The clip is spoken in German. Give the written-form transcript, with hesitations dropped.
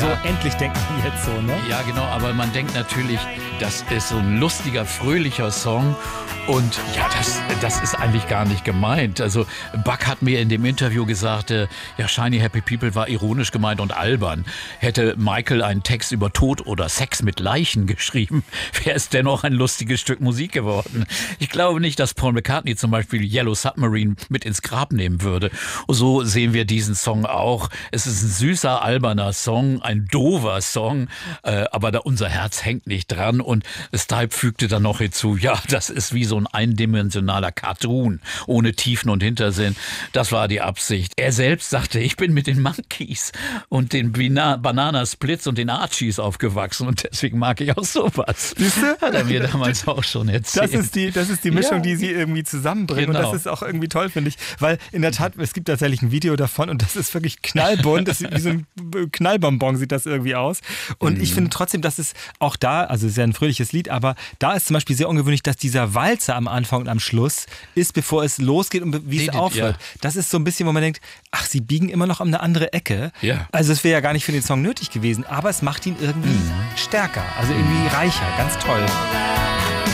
so endlich denkt man jetzt so, ne? Ja, genau, aber man denkt natürlich, das ist so ein lustiger, fröhlicher Song. Und ja, das ist eigentlich gar nicht gemeint. Also Buck hat mir in dem Interview gesagt, ja, Shiny Happy People war ironisch gemeint und albern. Hätte Michael einen Text über Tod oder Sex mit Leichen geschrieben, wäre es dennoch ein lustiges Stück Musik geworden. Ich glaube nicht, dass Paul McCartney zum Beispiel Yellow Submarine mit ins Grab nehmen würde. Und so sehen wir diesen Song auch. Es ist ein süßer, alberner Song, ein doofer Song, aber da unser Herz hängt nicht dran. Und Stipe fügte dann noch hinzu, ja, das ist wie so ein eindimensionaler Cartoon, ohne Tiefen und Hintersinn. Das war die Absicht. Er selbst sagte, ich bin mit den Monkeys und den Banana Splits und den Archies aufgewachsen und deswegen mag ich auch sowas. Siehste? Hat er mir damals auch schon erzählt. Das ist die Mischung, die sie irgendwie zusammenbringen. Genau. Und das ist auch irgendwie toll, finde ich. Weil in der Tat, es gibt tatsächlich ein Video davon und das ist wirklich knallbunt. Das sieht wie so ein Knallbonbon sieht das irgendwie aus. Und ich finde trotzdem, dass es auch da, also es ist ja ein fröhliches Lied, aber da ist zum Beispiel sehr ungewöhnlich, dass dieser Walzer am Anfang und am Schluss ist, bevor es losgeht und wie es aufhört. Ja. Das ist so ein bisschen, wo man denkt, ach, sie biegen immer noch um eine andere Ecke. Ja. Also es wäre ja gar nicht für den Song nötig gewesen, aber es macht ihn irgendwie stärker, also irgendwie reicher, ganz toll.